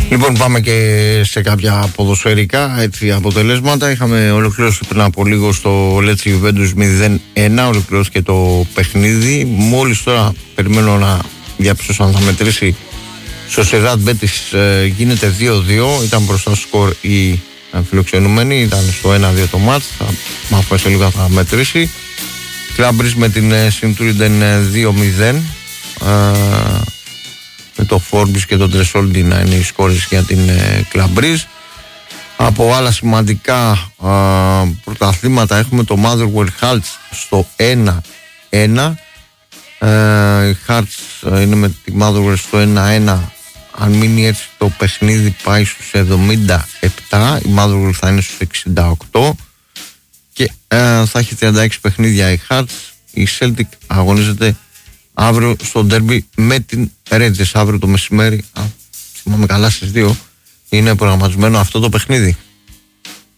Λοιπόν, πάμε και σε κάποια ποδοσφαιρικά αποτελέσματα. Είχαμε ολοκληρώσει πριν από λίγο στο Lecce Juventus 0-1. Ολοκληρώσει και το παιχνίδι. Μόλις τώρα περιμένω να διαπιστώσω αν θα μετρήσει. Sociedad Betis γίνεται 2-2. Ήταν μπροστά στο σκορ οι φιλοξενούμενοι. Ήταν στο 1-2 το μάτς. Θα σε λίγο θα μετρήσει. Κλάμπρις με την Σιντούριντεν 2-0. Με το Φόρμπις και τον Τρεσόλντι να είναι οι σκόρες για την Κλαμπρίζ. Από άλλα σημαντικά πρωταθλήματα έχουμε το Motherwell Hearts στο 1-1. Η Hearts είναι με τη Motherwell στο 1-1. Αν μείνει έτσι το παιχνίδι πάει στους 77. Η Motherwell θα είναι στους 68 και θα έχει 36 παιχνίδια η Hearts. Η Celtic αγωνίζεται αύριο στο ντέρμπι με την Rangers αύριο το μεσημέρι. Θυμάμαι καλά στις 2 είναι προγραμματισμένο αυτό το παιχνίδι.